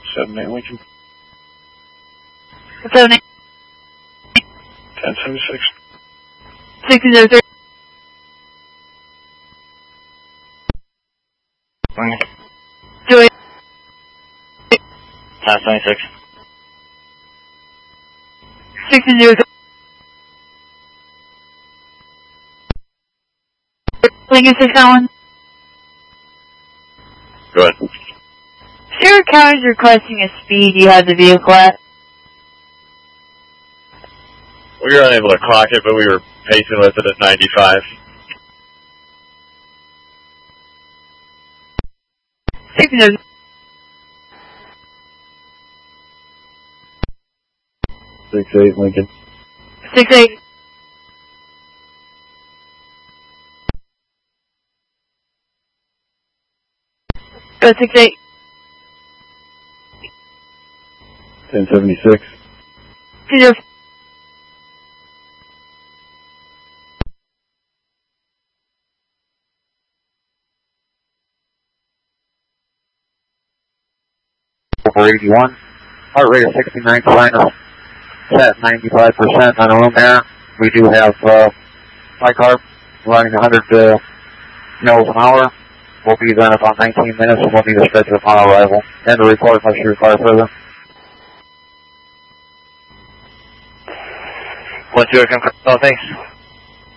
78 Lincoln. 78. 1076. 1603. Joy. 1076. 1603. Lincoln 691. Go ahead. Stewart County is requesting a speed. You have the vehicle at? We were unable to clock it, but we were pacing with it at 95. 1603. 68 Lincoln. 68. Go 68. 1076. 20. Over 81. Heart rate of 69 sinus set 95% on the room air. We do have bicarb running 100 mils an hour. We'll be there in about 19 minutes and we'll need to schedule upon arrival. And the report unless you require further. 1-2, oh, thanks.